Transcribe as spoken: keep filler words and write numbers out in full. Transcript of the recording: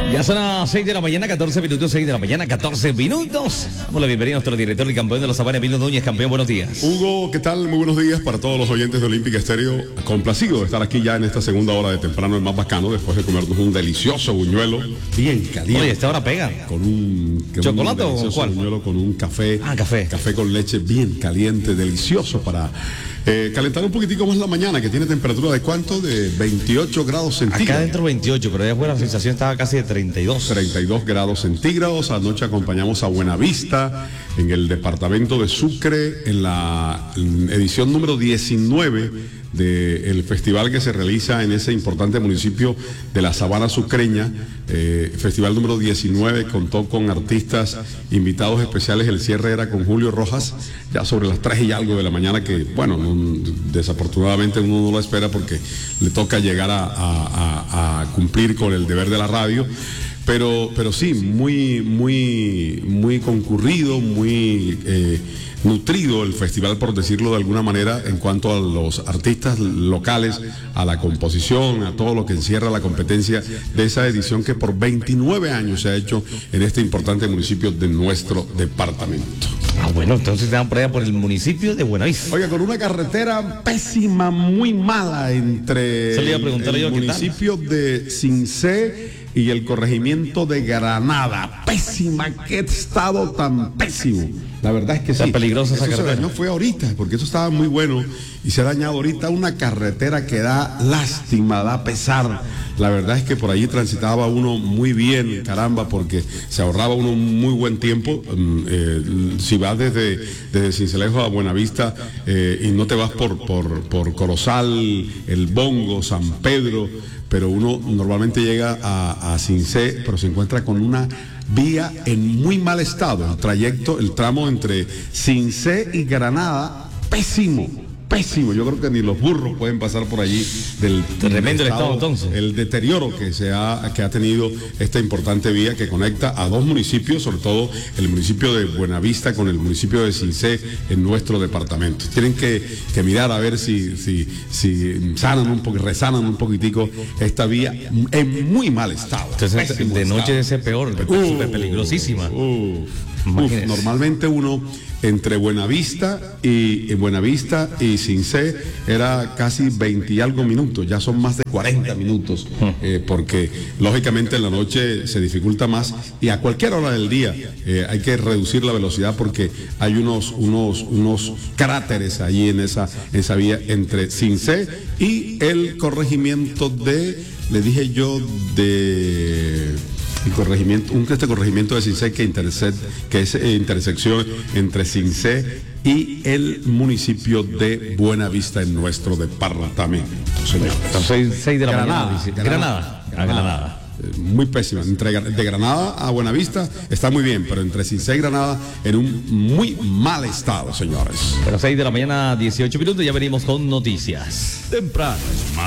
Ya son las seis de la mañana, catorce minutos, seis de la mañana, catorce minutos. Damos la bienvenida a nuestro director y campeón de los Sabanes, Emilio Núñez. Campeón, buenos días. Hugo, ¿qué tal? Muy buenos días para todos los oyentes de Olímpica Estéreo. Complacido de estar aquí ya en esta segunda hora de temprano, el más bacano, después de comernos un delicioso buñuelo bien caliente. Oye, esta hora pega. Con un... Con ¿Chocolate un o con cuál? buñuelo con un café. Ah, café. Café con leche bien caliente, delicioso para... Eh, calentar un poquitico más la mañana, que tiene temperatura de ¿cuánto? De veintiocho grados centígrados. Acá adentro veintiocho, pero allá afuera la sensación estaba casi de treinta y dos. treinta y dos grados centígrados. Anoche acompañamos a Buenavista en el departamento de Sucre en la edición número diecinueve del festival que se realiza en ese importante municipio de la Sabana Sucreña. Eh, festival número diecinueve contó con artistas invitados especiales. El cierre era con Julio Rojas, ya sobre las tres y algo de la mañana, que bueno, no, desafortunadamente uno no lo espera porque le toca llegar a, a, a, a cumplir con el deber de la radio. Pero, pero sí, muy, muy, muy concurrido, muy eh, nutrido el festival, por decirlo de alguna manera, en cuanto a los artistas locales, a la composición, a todo lo que encierra la competencia de esa edición que por veintinueve años se ha hecho en este importante municipio de nuestro departamento. Ah, bueno, entonces te dan por allá por el municipio de Buenavista. Oiga, con una carretera pésima, muy mala entre Se le iba a preguntar el yo, ¿qué tal? municipio de Cincé y el corregimiento de Granada. Pésima, qué estado tan pésimo. La verdad es que Está sí. peligrosa esa Eso se carretera. dañó fue ahorita, porque eso estaba muy bueno y se ha dañado ahorita una carretera que da lástima, da pesar. La verdad es que por allí transitaba uno muy bien, caramba, porque se ahorraba uno un muy buen tiempo. Eh, si vas desde, desde Cincelejo a Buenavista eh, y no te vas por, por, por Corozal, El Bongo, San Pedro, pero uno normalmente llega a, a Cincé, pero se encuentra con una vía en muy mal estado. El trayecto, el tramo entre Cincé y Granada, pésimo. Pésimo, yo creo que ni los burros pueden pasar por allí del Tremendo el estado, entonces. El deterioro que se ha, que ha tenido esta importante vía que conecta a dos municipios, sobre todo el municipio de Buenavista con el municipio de Cincé en nuestro departamento. Tienen que, que mirar a ver si, si, si sanan un poco, resanan un poquitico esta vía en muy mal estado. Entonces, Pésimo de noche estado. es ese peor, Uh, súper peligrosísima. uh, Uf, Imagínese. normalmente uno entre Buenavista y, y Buenavista y Cincé era casi veinte y algo minutos, ya son más de cuarenta minutos, eh, porque lógicamente en la noche se dificulta más y a cualquier hora del día eh, hay que reducir la velocidad porque hay unos, unos, unos cráteres allí en esa, esa vía entre Cincé y el corregimiento de, le dije yo, de... El corregimiento, un este corregimiento de Cincé que, intersect, que es eh, intersección entre Cincé y el municipio de Buenavista en nuestro departamento, señores. Entonces, seis de la Granada, mañana. Dice. Granada, Granada. A Granada. Eh, Muy pésima. Entre, de Granada a Buenavista está muy bien, pero entre Cincé y Granada en un muy mal estado, señores. Pero seis de la mañana, dieciocho minutos, ya venimos con noticias. Temprano es más